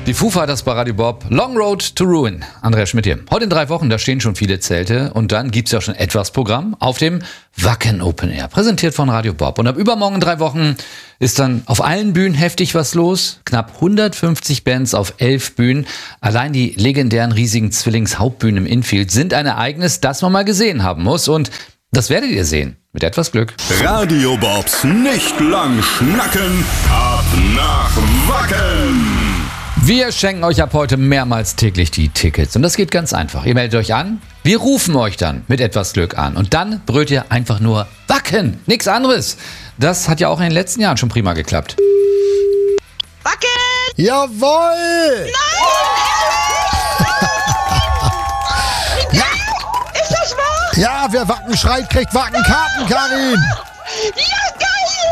Die Foo Fighters bei Radio Bob. Long Road to Ruin. Andreas Schmidt hier. Heute in 3 Wochen, da stehen schon viele Zelte. Und dann gibt's ja schon etwas Programm auf dem Wacken Open Air. Präsentiert von Radio Bob. Und ab übermorgen in 3 Wochen ist dann auf allen Bühnen heftig was los. Knapp 150 Bands auf 11 Bühnen. Allein die legendären riesigen Zwillings-Hauptbühnen im Infield sind ein Ereignis, das man mal gesehen haben muss. Und das werdet ihr sehen. Mit etwas Glück. Radio Bobs nicht lang schnacken. Ab nach Wacken. Wir schenken euch ab heute mehrmals täglich die Tickets. Und das geht ganz einfach. Ihr meldet euch an, wir rufen euch dann mit etwas Glück an. Und dann brüllt ihr einfach nur Wacken, nichts anderes. Das hat ja auch in den letzten Jahren schon prima geklappt. Wacken! Jawohl! Ja! Ist das wahr? Ja, wer Wacken schreit, kriegt Wackenkarten, Karin! Ja, geil!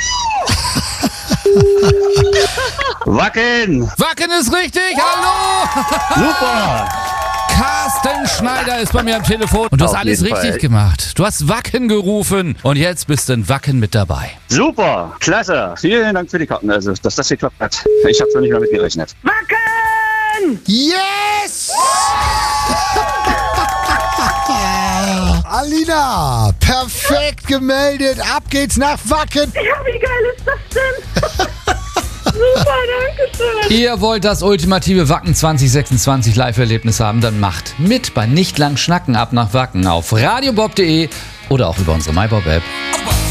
Wacken! Wacken ist richtig, hallo! Super! Carsten Schneider ist bei mir am Telefon. Und du hast Auf alles jeden richtig Fall. gemacht. Du hast Wacken gerufen. Und jetzt bist du in Wacken mit dabei. Super! Klasse! Vielen Dank für die Karten, also dass das geklappt hat. Ich habe noch nicht damit gerechnet. Wacken! Yes! Alina, perfekt gemeldet. Ab geht's nach Wacken. Ja, wie geil ist das denn? Super, danke schön. Ihr wollt das ultimative Wacken 2026 Live-Erlebnis haben? Dann macht mit bei Nicht lang schnacken ab nach Wacken auf radiobob.de oder auch über unsere MyBob-App.